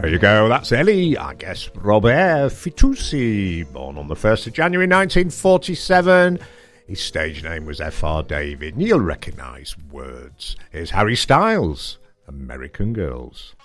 There you go, that's Ellie, I guess, Robert Fitoussi, born on the 1st of January 1947. His stage name was F.R. David, and you'll recognise words. Here's Harry Styles, American Girls.